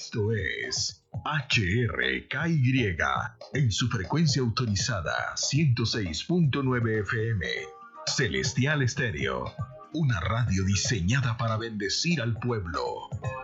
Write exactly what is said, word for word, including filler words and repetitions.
Esto es H R K Y en su frecuencia autorizada ciento seis punto nueve F M. Celestial Estéreo, una radio diseñada para bendecir al pueblo.